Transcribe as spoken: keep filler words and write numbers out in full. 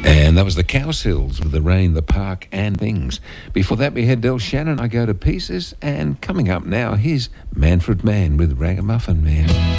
And that was the Cowsills with The Rain, The Park and Things. Before that we had Del Shannon, I Go to Pieces. And coming up now, here's Manfred Mann with Ragamuffin Man.